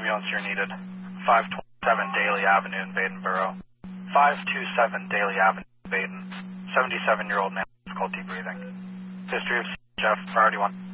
ambulance you're needed. 527 Daly Avenue in Baden-Borough. 527 Daly Avenue in Baden. 77-year-old man with difficulty breathing. History of CHF, priority 1.